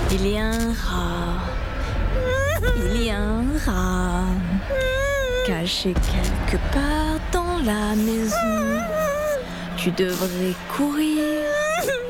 Il y a un rat. Il y a un rat. Caché quelque part dans la maison. Tu devrais courir